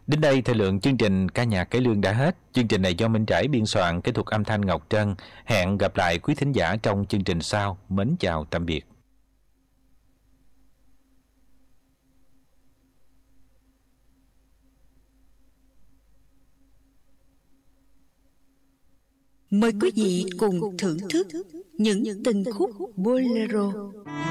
Đến đây thời lượng chương trình ca nhạc cải lương đã hết. Chương trình này do Minh Trải biên soạn, kỹ thuật âm thanh Ngọc Trân. Hẹn gặp lại quý thính giả trong chương trình sau. Mến chào tạm biệt. Mời quý vị cùng thưởng thức những tình khúc bolero